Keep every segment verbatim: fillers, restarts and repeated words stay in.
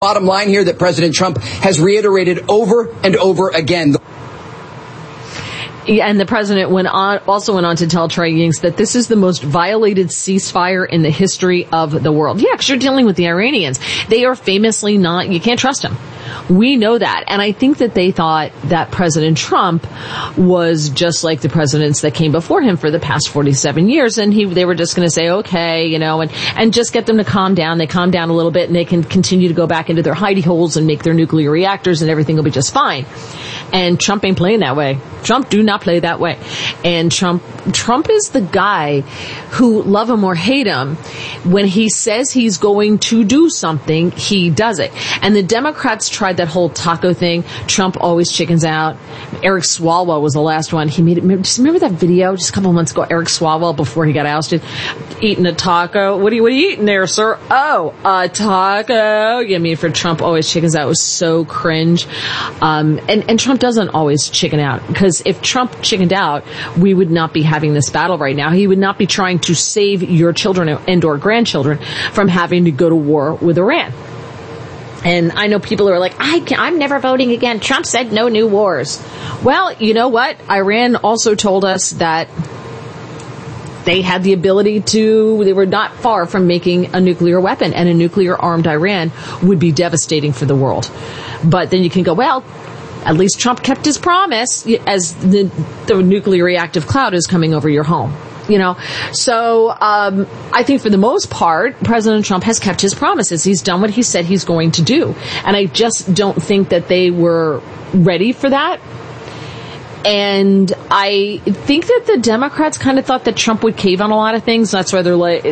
Bottom line here that President Trump has reiterated over and over again. And the president went on, also went on to tell Trey Yingst that this is the most violated ceasefire in the history of the world. Yeah, because you're dealing with the Iranians. They are famously not, you can't trust them. We know that. And I think that they thought that President Trump was just like the presidents that came before him for the past forty-seven years. And he, they were just going to say, okay, you know, and, and just get them to calm down. They calm down a little bit and they can continue to go back into their hidey holes and make their nuclear reactors and everything will be just fine. And Trump ain't playing that way. Trump do not play that way. And Trump, Trump is the guy who, love him or hate him, when he says he's going to do something, he does it. And the Democrats tried that whole taco thing. Trump always chickens out. Eric Swalwell was the last one. He made it. Just remember that video just a couple of months ago? Eric Swalwell, before he got ousted, eating a taco. What are you, what are you eating there, sir? Oh, a taco. I mean, for Trump always chickens out. It was so cringe. Um, and, and Trump doesn't always chicken out, because if Trump chickened out, we would not be having this battle right now. He would not be trying to save your children and or grandchildren from having to go to war with Iran. And I know people who are like, I can't, I'm never voting again. Trump said no new wars. Well, you know what? Iran also told us that they had the ability to, they were not far from making a nuclear weapon, and a nuclear armed Iran would be devastating for the world. But then you can go, well, at least Trump kept his promise as the, the nuclear reactive cloud is coming over your home. You know, so um, I think for the most part, President Trump has kept his promises. He's done what he said he's going to do. And I just don't think that they were ready for that. And I think that the Democrats kind of thought that Trump would cave on a lot of things. That's why they're like,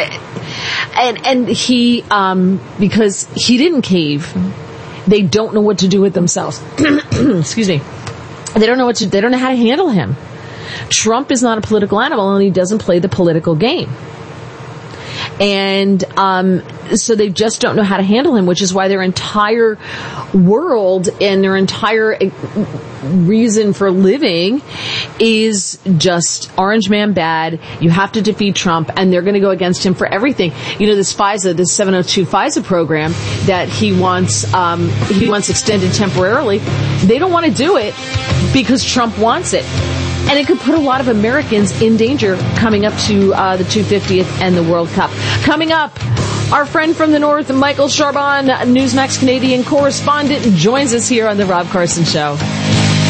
and, and he, um, because he didn't cave, they don't know what to do with themselves. Excuse me. They don't know what to, they don't know how to handle him. Trump is not a political animal, and he doesn't play the political game. And um, so they just don't know how to handle him, which is why their entire world and their entire reason for living is just Orange Man bad. You have to defeat Trump, and they're going to go against him for everything. You know, this FISA, this seven oh two FISA program that he wants, um, he wants extended temporarily. They don't want to do it because Trump wants it. And it could put a lot of Americans in danger coming up to uh, the two hundred fiftieth and the World Cup. Coming up, our friend from the North, Michael Charbon, Newsmax Canadian correspondent, joins us here on The Rob Carson Show.